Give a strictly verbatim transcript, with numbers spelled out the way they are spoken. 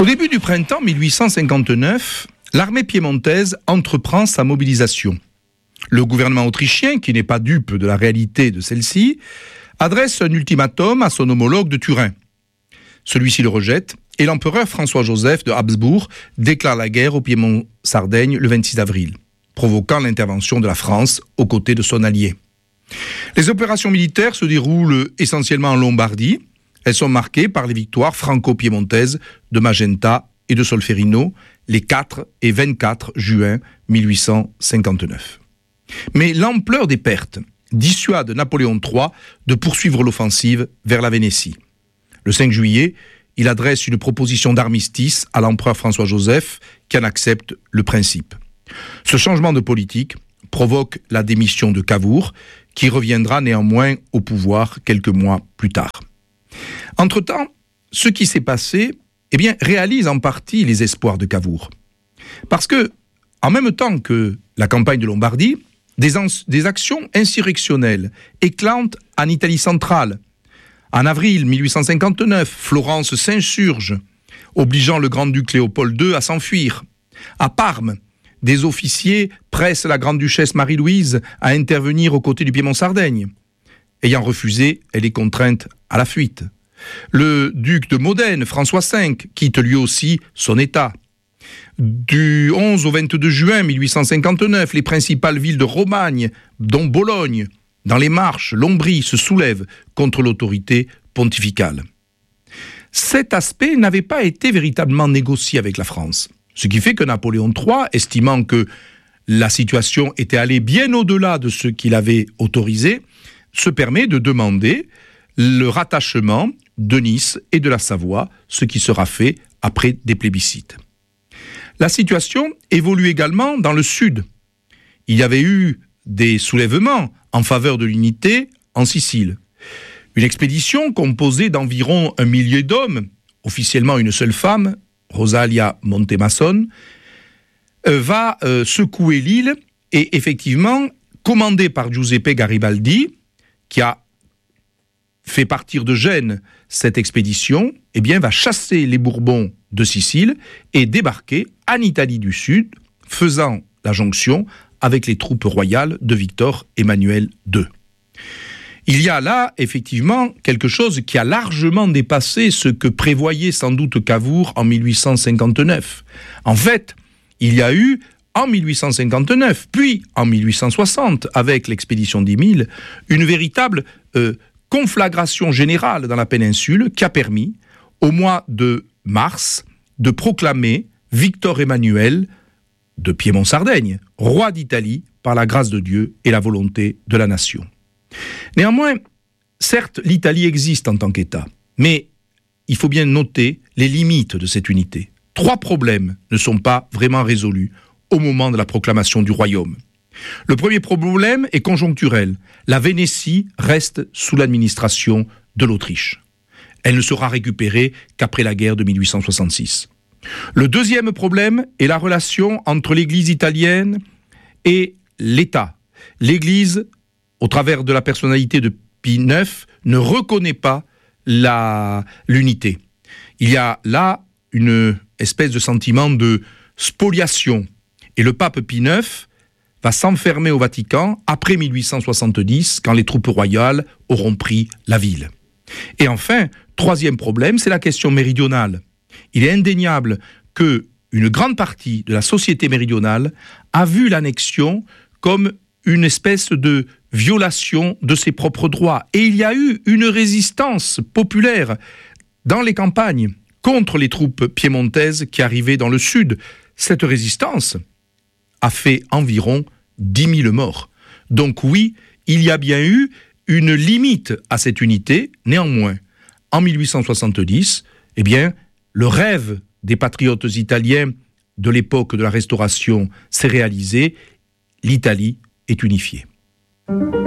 Au début du printemps mille huit cent cinquante-neuf, l'armée piémontaise entreprend sa mobilisation. Le gouvernement autrichien, qui n'est pas dupe de la réalité de celle-ci, adresse un ultimatum à son homologue de Turin. Celui-ci le rejette et l'empereur François-Joseph de Habsbourg déclare la guerre au Piémont-Sardaigne le vingt-six avril, provoquant l'intervention de la France aux côtés de son allié. Les opérations militaires se déroulent essentiellement en Lombardie. Elles sont marquées par les victoires franco-piémontaises de Magenta et de Solferino les quatre et vingt-quatre juin mille huit cent cinquante-neuf. Mais l'ampleur des pertes dissuade Napoléon trois de poursuivre l'offensive vers la Vénétie. Le cinq juillet, il adresse une proposition d'armistice à l'empereur François-Joseph qui en accepte le principe. Ce changement de politique provoque la démission de Cavour, qui reviendra néanmoins au pouvoir quelques mois plus tard. Entre-temps, ce qui s'est passé eh bien, réalise en partie les espoirs de Cavour. Parce que, en même temps que la campagne de Lombardie, des, ans, des actions insurrectionnelles éclatent en Italie centrale. En avril mille huit cent cinquante-neuf, Florence s'insurge, obligeant le grand-duc Léopold deux à s'enfuir. À Parme, des officiers pressent la grande-duchesse Marie-Louise à intervenir aux côtés du Piémont-Sardaigne. Ayant refusé, elle est contrainte à la fuite. Le duc de Modène, François cinq, quitte lui aussi son état. Du onze au vingt-deux juin mille huit cent cinquante-neuf, les principales villes de Romagne, dont Bologne, dans les Marches, l'Ombrie, se soulèvent contre l'autorité pontificale. Cet aspect n'avait pas été véritablement négocié avec la France. Ce qui fait que Napoléon trois, estimant que la situation était allée bien au-delà de ce qu'il avait autorisé, se permet de demander le rattachement de Nice et de la Savoie, ce qui sera fait après des plébiscites. La situation évolue également dans le sud. Il y avait eu des soulèvements en faveur de l'unité en Sicile. Une expédition composée d'environ un millier d'hommes, officiellement une seule femme, Rosalia Montemason, euh, va euh, secouer l'île et effectivement, commandée par Giuseppe Garibaldi, qui a fait partir de Gênes cette expédition, eh bien, va chasser les Bourbons de Sicile et débarquer en Italie du Sud, faisant la jonction avec les troupes royales de Victor Emmanuel deux. Il y a là, effectivement, quelque chose qui a largement dépassé ce que prévoyait sans doute Cavour en mille huit cent cinquante-neuf. En fait, il y a eu, en mille huit cent cinquante-neuf, puis en mille huit cent soixante, avec l'expédition des Mille, une véritable euh, conflagration générale dans la péninsule qui a permis, au mois de mars, de proclamer Victor Emmanuel de Piémont-Sardaigne, roi d'Italie, par la grâce de Dieu et la volonté de la nation. Néanmoins, certes, l'Italie existe en tant qu'État, mais il faut bien noter les limites de cette unité. Trois problèmes ne sont pas vraiment résolus au moment de la proclamation du royaume. Le premier problème est conjoncturel. La Vénétie reste sous l'administration de l'Autriche. Elle ne sera récupérée qu'après la guerre de mille huit cent soixante-six. Le deuxième problème est la relation entre l'Église italienne et l'État. L'Église, au travers de la personnalité de Pie neuf, ne reconnaît pas la, l'unité. Il y a là une espèce de sentiment de spoliation. Et le pape Pie neuf va s'enfermer au Vatican après mille huit cent soixante-dix, quand les troupes royales auront pris la ville. Et enfin, troisième problème, c'est la question méridionale. Il est indéniable qu'une grande partie de la société méridionale a vu l'annexion comme une espèce de violation de ses propres droits. Et il y a eu une résistance populaire dans les campagnes contre les troupes piémontaises qui arrivaient dans le sud. Cette résistance a fait environ dix mille morts. Donc oui, il y a bien eu une limite à cette unité. Néanmoins, en mille huit cent soixante-dix, eh bien, le rêve des patriotes italiens de l'époque de la Restauration s'est réalisé. L'Italie est unifiée.